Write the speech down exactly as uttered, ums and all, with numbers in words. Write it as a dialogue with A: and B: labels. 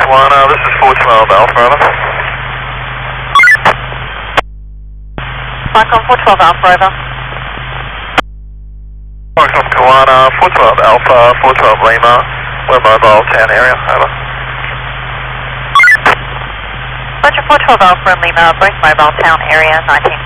A: Kiwana, this is four twelve Alpha, over.
B: Stockholm four twelve Alpha, over.
A: Stockholm Kiwana, four twelve Alpha, four twelve Lima, we're mobile town area, over.
B: Roger, four twelve Alpha and Lima, both mobile town area, nineteen